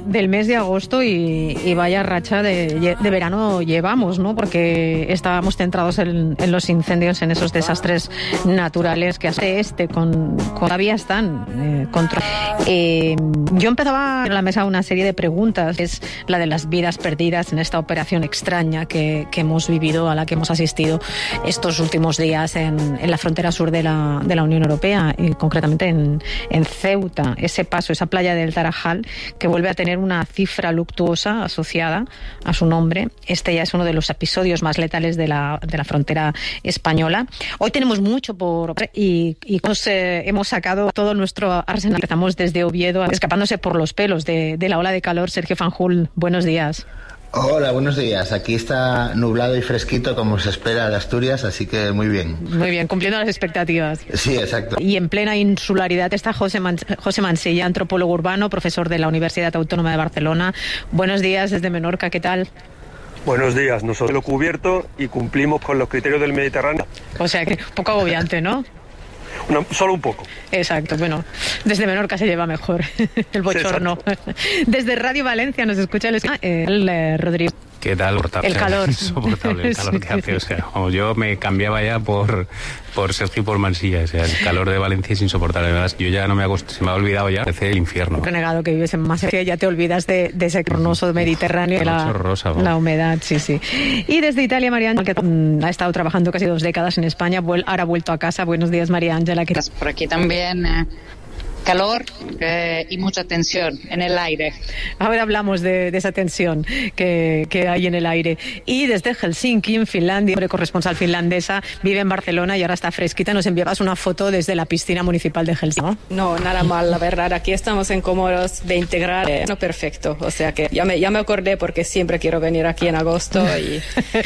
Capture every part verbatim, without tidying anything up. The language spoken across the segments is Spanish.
de, del mes de agosto y, y vaya racha de, de verano llevamos, ¿no? Porque estábamos centrados en, en los incendios, en esos desastres naturales que hace este con, con todavía están eh, contra. Eh, yo empezaba en la mesa una serie de preguntas, es la de las vidas perdidas en esta operación extraña que, que hemos vivido, a la que hemos asistido estos últimos días en, en la frontera sur de la, de la Unión Europea, y concretamente en, en Ceuta, ese paso, esa playa del Tarajal, que vuelve a tener una cifra luctuosa asociada a su nombre. Este ya es uno de los episodios más letales de la, de la frontera española. Hoy tenemos mucho por y, y nos, eh, hemos sacado todo nuestro arsenal. Empezamos desde Oviedo, escapándose por los pelos de, de la ola de calor. Sergio Fanjul, buenos días. Hola, buenos días. Aquí está nublado y fresquito como se espera de Asturias, así que muy bien. Muy bien, cumpliendo las expectativas. Sí, exacto. Y en plena insularidad está José, Man- José Mansilla, antropólogo urbano, profesor de la Universidad Autónoma de Barcelona. Buenos días desde Menorca, ¿qué tal? Buenos días, nosotros lo cubierto y cumplimos con los criterios del Mediterráneo. O sea que un poco agobiante, ¿no? Una, solo un poco. Exacto, bueno, desde Menorca se lleva mejor el bochorno. Sí, desde Radio Valencia nos escucha el, el, el Rodrigo. ¿Qué tal? El calor. Insoportable el calor que hace. O sea, vamos, yo me cambiaba ya por, por Sergio y por Mansilla. O sea, el calor de Valencia es insoportable. Además, yo ya no me acost... se me ha olvidado ya. Parece el infierno. Renegado que vives en Masecia, ya te olvidas de, de ese cornoso Mediterráneo y la, rosa, la humedad, sí, sí. Y desde Italia, María Ángela, que mm, ha estado trabajando casi dos décadas en España, vuel, ahora ha vuelto a casa. Buenos días, María Ángela. ¿Qué... Por aquí también... Eh... calor eh, y mucha tensión en el aire. Ahora hablamos de, de esa tensión que, que hay en el aire. Y desde Helsinki, en Finlandia, la corresponsal finlandesa, vive en Barcelona y ahora está fresquita. Nos enviabas una foto desde la piscina municipal de Helsinki, ¿no? No, nada mal, la verdad. Aquí estamos en Comoros, veinte grados. No, perfecto. O sea que ya me, ya me acordé porque siempre quiero venir aquí en agosto y,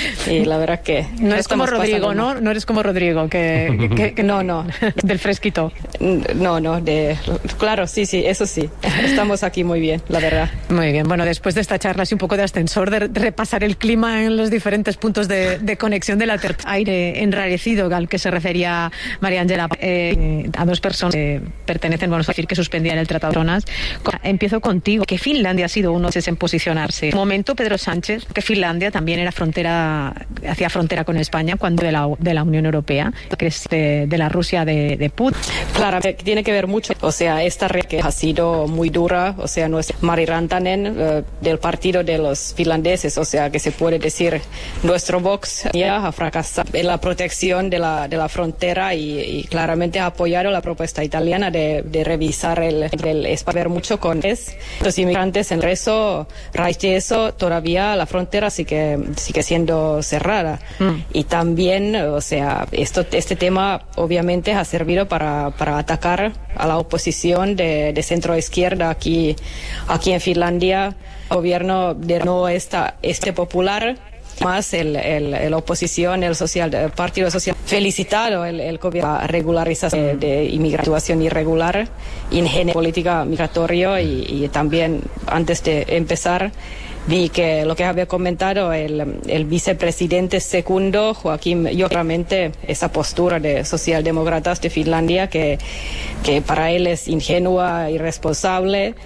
y la verdad que... No eres como Rodrigo, ¿no? No eres como Rodrigo, que, que, que no, no. Del fresquito. No, no, de... Claro, sí, sí, eso sí. Estamos aquí muy bien, la verdad. Muy bien. Bueno, después de esta charla así un poco de ascensor, de repasar el clima en los diferentes puntos de, de conexión de la ter- aire enrarecido al que se refería María Ángela, eh, a dos personas que pertenecen, vamos a decir, que suspendían el Tratado de Tronas. Empiezo contigo. Que Finlandia ha sido uno de esos en posicionarse. En un momento, Pedro Sánchez, que Finlandia también era frontera, hacía frontera con España cuando de la, de la Unión Europea, que es de, de la Rusia de, de Putin. Claro, tiene que ver mucho. O sea, esta red que ha sido muy dura, o sea, no es Mari Rantanen uh, del partido de los finlandeses, o sea, que se puede decir nuestro Vox ya ha fracasado en la protección de la, de la frontera y, y claramente ha apoyado la propuesta italiana de, de revisar el, el espacio mucho con los inmigrantes. En eso, raíz de eso, todavía la frontera sigue, sigue siendo cerrada. Mm. Y también, o sea, esto, este tema obviamente ha servido para, para atacar a la oposición de, de centro izquierda aquí, aquí en Finlandia. El gobierno de no está este popular, más el, el, el oposición, el social, el partido social, felicitado el, el gobierno a regularización de, de inmigración irregular, ingenio política migratoria y, y también antes de empezar vi que lo que había comentado el, el vicepresidente segundo, Joaquín, yo realmente esa postura de socialdemócratas de Finlandia que, que para él es ingenua, irresponsable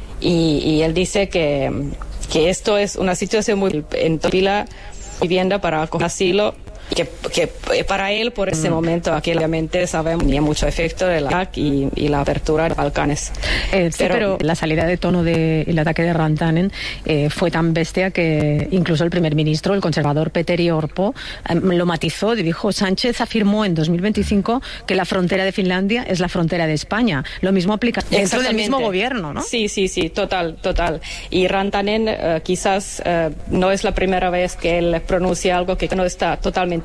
y, y él dice que, que esto es una situación muy en pila vivienda para acoger asilo. Que, que para él por ese mm. momento aquí obviamente sabemos tenía mucho efecto de la y, y la apertura de Balcanes. Eh, sí, pero, pero la salida de tono del ataque de Rantanen eh, fue tan bestia que incluso el primer ministro, el conservador Petteri Orpo, eh, lo matizó y dijo: Sánchez afirmó en dos mil veinticinco que la frontera de Finlandia es la frontera de España. Lo mismo aplica dentro del mismo gobierno, ¿no? Sí, sí, sí, total, total. Y Rantanen uh, quizás uh, no es la primera vez que él pronuncia algo que no está totalmente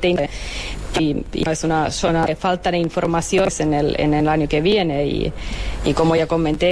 Y, y es una zona de falta de información en el, en el año que viene y, y como ya comenté